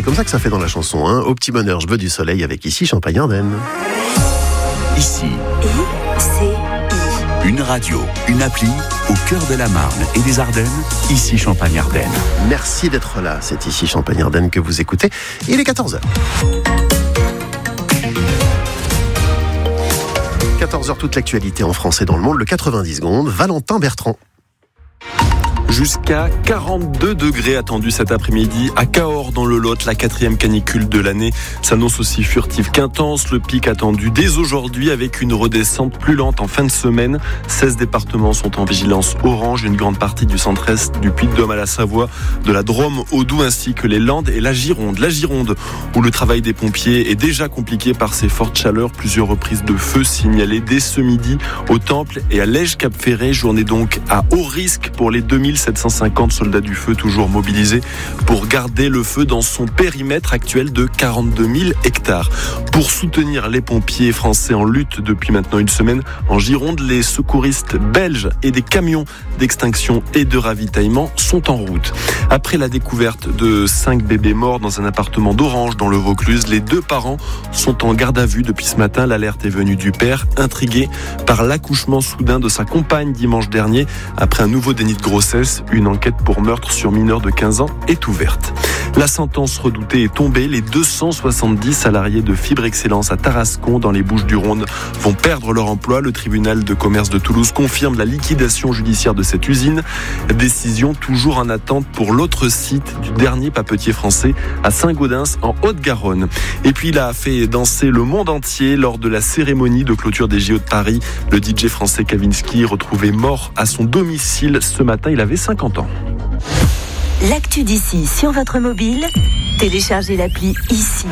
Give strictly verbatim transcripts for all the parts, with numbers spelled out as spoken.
comme ça que ça fait dans la chanson. Hein. Au petit bonheur, je veux du soleil avec ici Champagne-Ardenne. Ici. I C I. Une radio, une appli au cœur de la Marne et des Ardennes. Ici Champagne-Ardenne. Merci d'être là. C'est ici Champagne-Ardenne que vous écoutez. Il est quatorze heures. quatorze heures, toute l'actualité en France et dans le monde. Le quatre-vingt-dix secondes. Valentin Bertrand. Jusqu'à quarante-deux degrés attendus cet après-midi à Cahors dans le Lot. La quatrième canicule de l'année s'annonce aussi furtive qu'intense. Le pic attendu dès aujourd'hui avec une redescente plus lente en fin de semaine. seize départements sont en vigilance orange. Une grande partie du centre-est, du Puy-de-Dôme à la Savoie, de la Drôme au Doubs ainsi que les Landes et la Gironde. La Gironde où le travail des pompiers est déjà compliqué par ces fortes chaleurs. Plusieurs reprises de feu signalées dès ce midi au Temple et à Lège-Cap-Ferré. Journée donc à haut risque pour les deux mille sept cent cinquante soldats du feu toujours mobilisés pour garder le feu dans son périmètre actuel de quarante-deux mille hectares. Pour soutenir les pompiers français en lutte depuis maintenant une semaine, en Gironde, les secouristes belges et des camions d'extinction et de ravitaillement sont en route. Après la découverte de cinq bébés morts dans un appartement d'Orange dans le Vaucluse, les deux parents sont en garde à vue depuis ce matin. L'alerte est venue du père, intrigué par l'accouchement soudain de sa compagne dimanche dernier après un nouveau déni de grossesse. Une enquête pour meurtre sur mineur de quinze ans est ouverte. La sentence redoutée est tombée. Les deux cent soixante-dix salariés de Fibre Excellence à Tarascon, dans les Bouches-du-Rhône, vont perdre leur emploi. Le tribunal de commerce de Toulouse confirme la liquidation judiciaire de cette usine. Décision toujours en attente pour l'autre site du dernier papetier français à Saint-Gaudens, en Haute-Garonne. Et puis il a fait danser le monde entier lors de la cérémonie de clôture des J O de Paris. Le D J français Kavinsky, retrouvé mort à son domicile ce matin. Il avait cinquante ans. L'actu d'ici sur votre mobile, téléchargez l'appli Ici.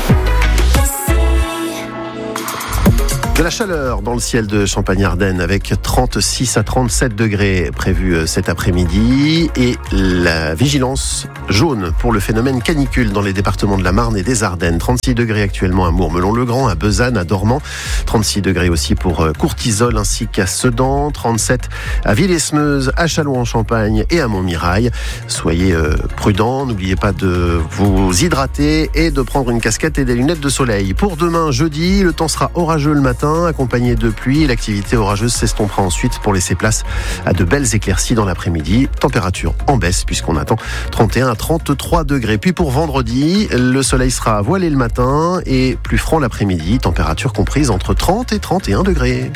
De la chaleur dans le ciel de Champagne-Ardenne avec trente-six à trente-sept degrés prévus cet après-midi et la vigilance jaune pour le phénomène canicule dans les départements de la Marne et des Ardennes. trente-six degrés actuellement à Mourmelon-le-Grand, à Besanne, à Dormans. trente-six degrés aussi pour Courtisol ainsi qu'à Sedan. trente-sept à Villesmeuse, à Châlons-en-Champagne et à Montmirail. Soyez euh, prudents, n'oubliez pas de vous hydrater et de prendre une casquette et des lunettes de soleil. Pour demain, jeudi, le temps sera orageux le matin, accompagné de pluie. L'activité orageuse s'estompera ensuite pour laisser place à de belles éclaircies dans l'après-midi. Température en baisse puisqu'on attend trente et un à trente-trois degrés. Puis pour vendredi, le soleil sera voilé le matin et plus franc l'après-midi. Température comprise entre trente et trente et un degrés.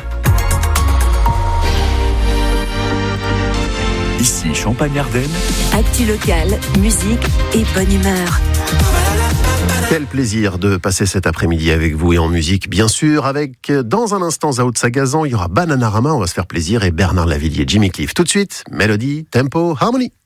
Ici Champagne-Ardenne. Actu locale, musique et bonne humeur. Quel plaisir de passer cet après-midi avec vous et en musique, bien sûr, avec dans un instant Zao de Sagazan, il y aura Bananarama, on va se faire plaisir, et Bernard Lavillier, Jimmy Cliff. Tout de suite, mélodie, tempo, harmonie.